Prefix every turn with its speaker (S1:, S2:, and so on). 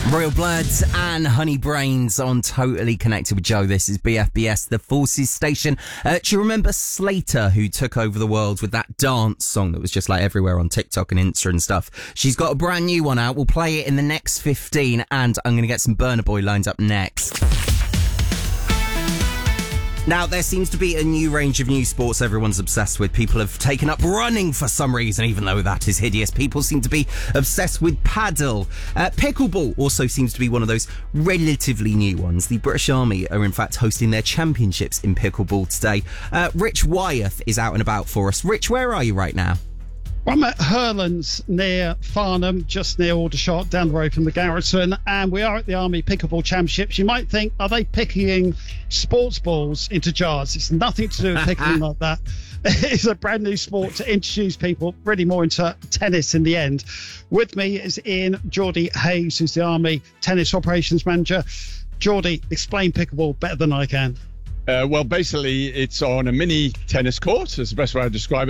S1: Royal Bloods and Honey Brains on Totally Connected with Joe. This is BFBS, the Forces station. Do you remember Slater, who took over the world with that dance song that was just like everywhere on TikTok and Insta and stuff? She's got a brand new one out. We'll play it in the next 15, and I'm going to get some Burna Boy lined up next. Now, there seems to be a new range of new sports everyone's obsessed with. People have taken up running for some reason, even though that is hideous. People seem to be obsessed with paddle. Pickleball also seems to be one of those relatively new ones. The British Army are in fact hosting their championships in pickleball today. Rich Wyeth is out and about for us. Rich, where are you right now?
S2: I'm at Hurlands near Farnham, just near Aldershot, down the road from the garrison, and we are at the Army Pickleball Championships. You might think, are they picking sports balls into jars? It's nothing to do with pickling like that. It's a brand new sport to introduce people really more into tennis in the end. With me is Geordie Hayes, who's the Army Tennis Operations Manager. Geordie, explain pickleball better than I can.
S3: Well, basically, it's on a mini tennis court, is the best way to describe it.